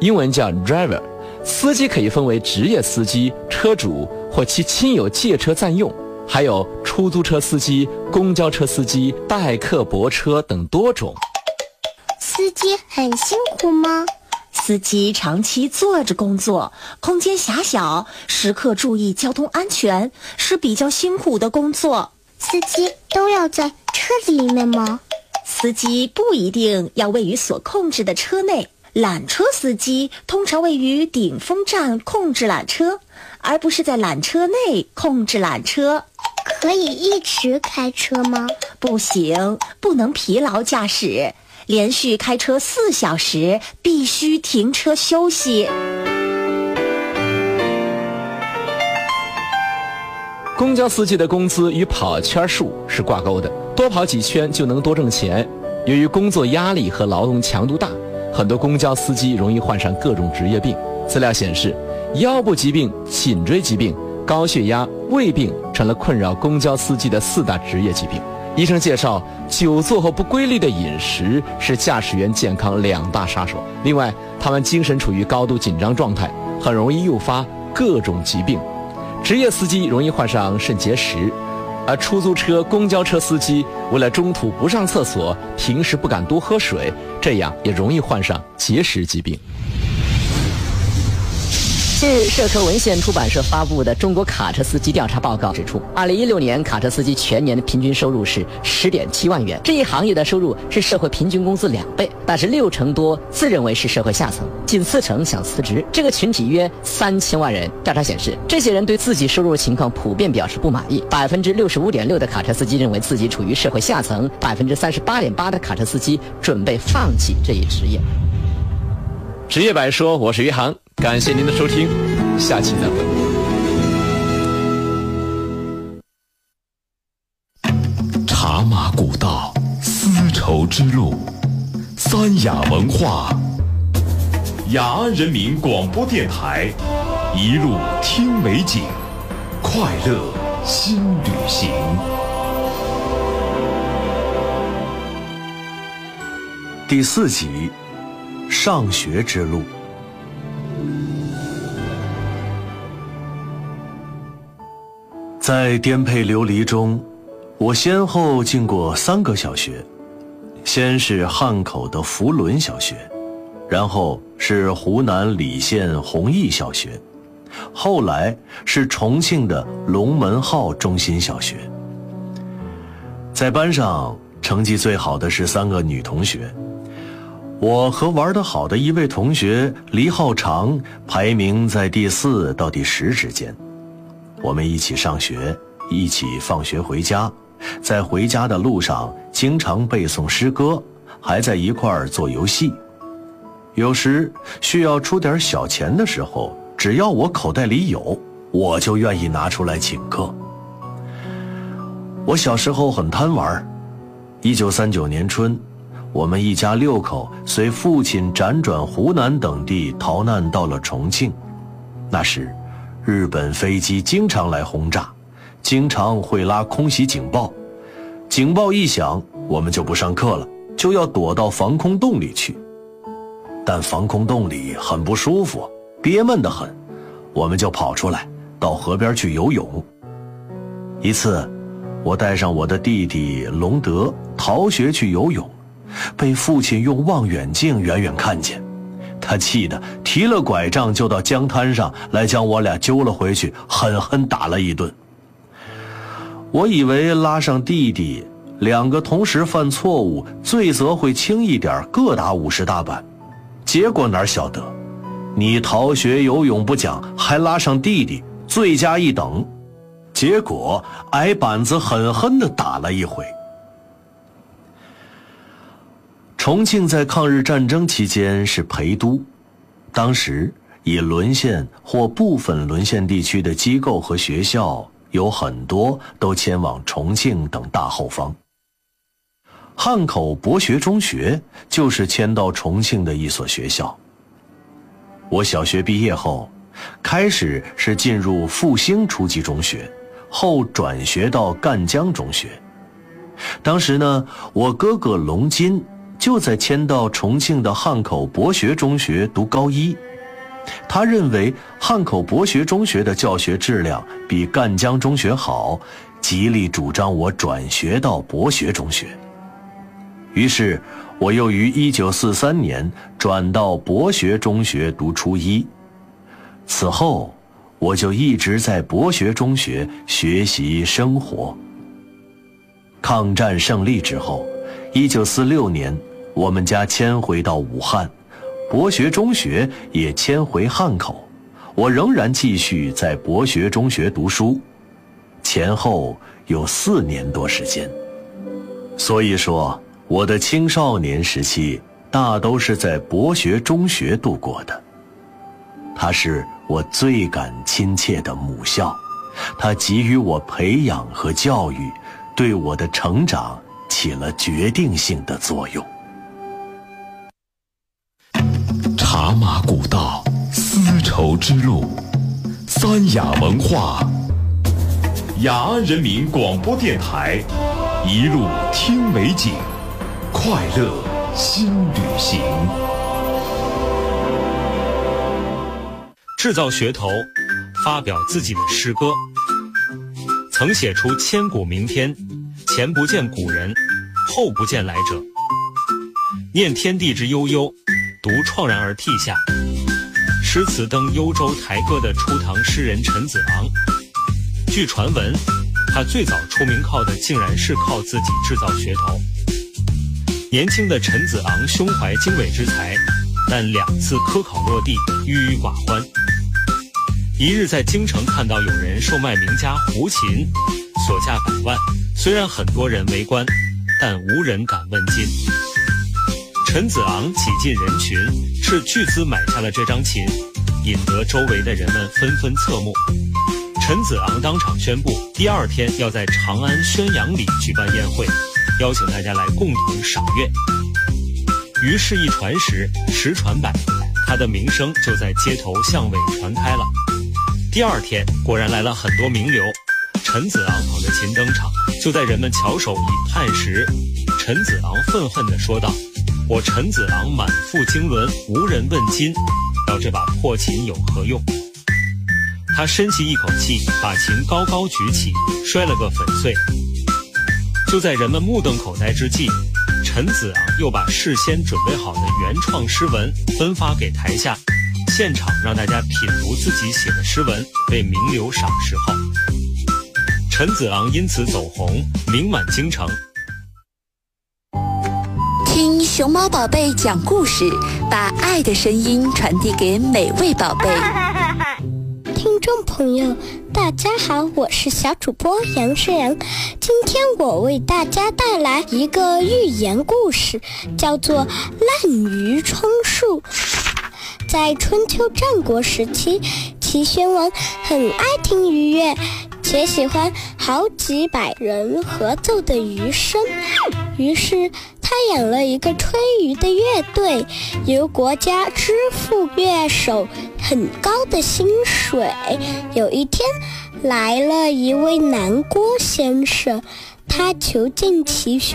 英文叫 driver。司机可以分为职业司机、车主或其亲友借车暂用，还有出租车司机、公交车司机、代客泊车等多种。 司机很辛苦吗？ 司机长期坐着工作，空间狭小，时刻注意交通安全，是比较辛苦的工作。 司机都要在车子里面吗？ 司机不一定要位于所控制的车内，缆车司机通常位于顶风站控制缆车，而不是在缆车内控制缆车。 可以一直开车吗？ 不行，不能疲劳驾驶，连续开车4小时，必须停车休息。 公交司机的工资与跑圈数是挂钩的，多跑几圈就能多挣钱。由于工作压力和劳动强度大，很多公交司机容易患上各种职业病。资料显示，腰部疾病、颈椎疾病、高血压、胃病成了困扰公交司机的4大职业疾病。医生介绍，久坐和不规律的饮食是驾驶员健康2大杀手。另外，他们精神处于高度紧张状态，很容易诱发各种疾病。职业司机容易患上肾结石，而出租车、公交车司机为了中途不上厕所，平时不敢多喝水，这样也容易患上结石疾病。 近日，社科文献出版社发布的中国卡车司机调查报告指出，2016年卡车司机全年的平均收入是10.7万元，这一行业的收入是社会平均工资2倍，但是60%多自认为是社会下层，近40%想辞职。这个群体约3000万人。调查显示，这些人对自己收入情况普遍表示不满意，65.6%的卡车司机认为自己处于社会下层，38.8%的卡车司机准备放弃这一职业。 职业百说，我是于航，感谢您的收听，下期再会。 茶马古道，丝绸之路，三雅文化，雅安人民广播电台，一路听美景，快乐新旅行。 第4集，上学之路。在颠沛流离中，我先后进过3个小学，先是汉口的福伦小学，然后是湖南澧县弘毅小学，后来是重庆的龙门号中心小学。在班上成绩最好的是3个女同学，我和玩得好的一位同学黎浩长排名在第4到第10之间。我们一起上学，一起放学回家，在回家的路上经常背诵诗歌，还在一块儿做游戏。有时需要出点小钱的时候，只要我口袋里有，我就愿意拿出来请客。我小时候很贪玩。1939年春，我们一家6口随父亲辗转湖南等地逃难到了重庆。那时日本飞机经常来轰炸，经常会拉空袭警报，警报一响，我们就不上课了，就要躲到防空洞里去。但防空洞里很不舒服，憋闷得很，我们就跑出来到河边去游泳。一次我带上我的弟弟龙德逃学去游泳，被父亲用望远镜远远看见，他气得提了拐杖就到江滩上来将我俩揪了回去，狠狠打了一顿。我以为拉上弟弟2个同时犯错误，罪责会轻一点，各打50大板。结果哪晓得，你逃学游泳不讲，还拉上弟弟，罪加一等。结果挨板子狠狠地打了一回。重庆在抗日战争期间是陪都，当时已沦陷或部分沦陷地区的机构和学校有很多都迁往重庆等大后方。汉口博学中学就是迁到重庆的一所学校。我小学毕业后，开始是进入复兴初级中学，后转学到赣江中学。当时呢，我哥哥龙金就在迁到重庆的汉口博学中学读高一。他认为汉口博学中学的教学质量比赣江中学好，极力主张我转学到博学中学。于是我又于1943年转到博学中学读初一。此后我就一直在博学中学学习生活。抗战胜利之后，1946年我们家迁回到武汉，博学中学也迁回汉口，我仍然继续在博学中学读书，前后有4年多时间。所以说，我的青少年时期大都是在博学中学度过的。它是我最感亲切的母校，它给予我培养和教育，对我的成长起了决定性的作用。 茶马古道，丝绸之路，三雅文化，雅安人民广播电台，一路听美景，快乐新旅行。 制造噱头，发表自己的诗歌，曾写出千古名篇，前不见古人，后不见来者。念天地之悠悠，独怆然而涕下。诗词登幽州台歌的初唐诗人陈子昂，据传闻，他最早出名靠的竟然是靠自己制造噱头。年轻的陈子昂胸怀经纬之才，但2次科考落地，郁郁寡欢。一日在京城看到有人售卖名家胡琴，所价100万，虽然很多人围观，但无人敢问津。陈子昂挤进人群，斥巨资买下了这张琴，引得周围的人们纷纷侧目。陈子昂当场宣布，第2天要在长安宣阳里举办宴会，邀请大家来共同赏乐。于是一传十，十传百，他的名声就在街头巷尾传开了。第2天果然来了很多名流，陈子昂捧着琴登场，就在人们翘首以盼时，陈子昂愤恨地说道：我陈子昂满腹经纶，无人问津，要这把破琴有何用？他深吸一口气，把琴高高举起，摔了个粉碎。就在人们目瞪口呆之际，陈子昂又把事先准备好的原创诗文分发给台下，现场让大家品读自己写的诗文，被名流赏识后，陈子昂因此走红，名满京城。 听熊猫宝贝讲故事，把爱的声音传递给每位宝贝。 听众朋友，大家好，我是小主播杨世阳。今天我为大家带来一个寓言故事，叫做《滥竽充数》。在春秋战国时期，齐宣王很爱听渔乐，且喜欢好几百人合奏的渔声，于是他养了一个吹竽的乐队，由国家支付乐手很高的薪水。有一天来了一位南郭先生，他求见齐宣